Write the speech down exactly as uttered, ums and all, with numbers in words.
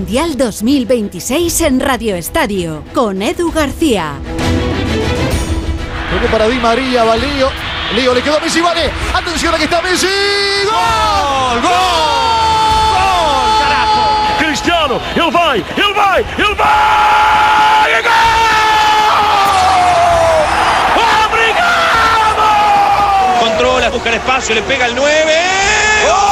Mundial dos mil veintiséis en Radio Estadio, con Edu García. Tocó para Di María, va Leo. Leo le quedó a Messi, vale. Atención, aquí está Messi. ¡Gol! ¡Gol! ¡Gol! ¡Carajo! Cristiano, ele vai, ele vai, ele vai! ¡Gol! ¡Obrigado! Controla, busca el espacio, le pega el nueve. ¡Gol!